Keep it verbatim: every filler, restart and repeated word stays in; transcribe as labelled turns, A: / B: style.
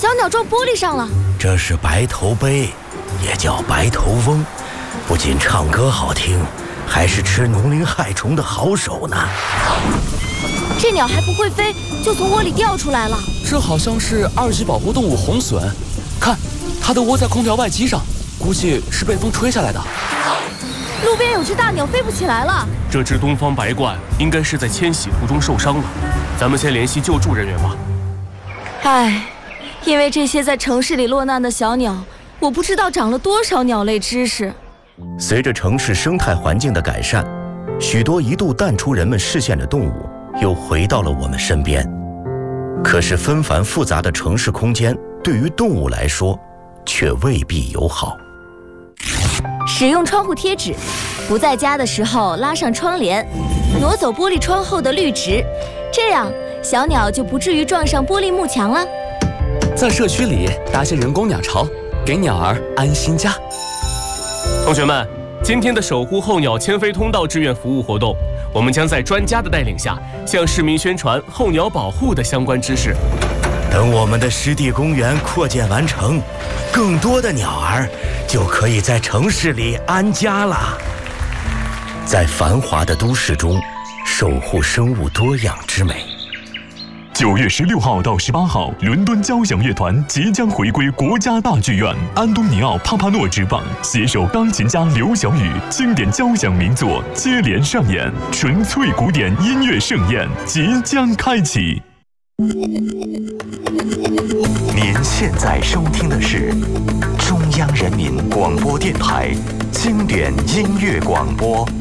A: 小鸟撞玻璃上了。
B: 这是白头鹎，也叫白头翁，不仅唱歌好听，还是吃农灵害虫的好手呢。
A: 这鸟还不会飞，就从窝里掉出来了。
C: 这好像是二级保护动物红隼，看，它都窝在空调外机上，估计是被风吹下来的。
A: 路边有只大鸟飞不起来了。
D: 这只东方白鹳应该是在迁徙途中受伤了，咱们先联系救助人员吧。
A: 唉，因为这些在城市里落难的小鸟，我不知道长了多少鸟类知识。
B: 随着城市生态环境的改善，许多一度淡出人们视线的动物又回到了我们身边。可是纷繁复杂的城市空间对于动物来说却未必友好。
A: 使用窗户贴纸，不在家的时候拉上窗帘，挪走玻璃窗后的绿植，这样小鸟就不至于撞上玻璃幕墙了。
C: 在社区里搭些人工鸟巢，给鸟儿安心家。
D: 同学们，今天的守护候鸟迁飞通道志愿服务活动，我们将在专家的带领下，向市民宣传候鸟保护的相关知识。
B: 等我们的湿地公园扩建完成，更多的鸟儿就可以在城市里安家了。在繁华的都市中，守护生物多样之美。
E: 九月十六号到十八号，伦敦交响乐团即将回归国家大剧院，安东尼奥·帕帕诺执棒，携手钢琴家刘晓宇，经典交响名作接连上演，纯粹古典音乐盛宴即将开启。
F: 您现在收听的是中央人民广播电台经典音乐广播。